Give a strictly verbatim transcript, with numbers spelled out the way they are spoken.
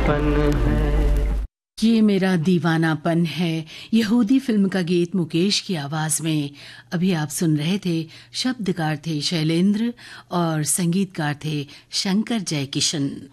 दीवानापन है। ये मेरा दीवानापन है, यहूदी फिल्म का गीत मुकेश की आवाज में। अभी आप सुन रहे थे, शब्दकार थे शैलेंद्र और संगीतकार थे शंकर जयकिशन।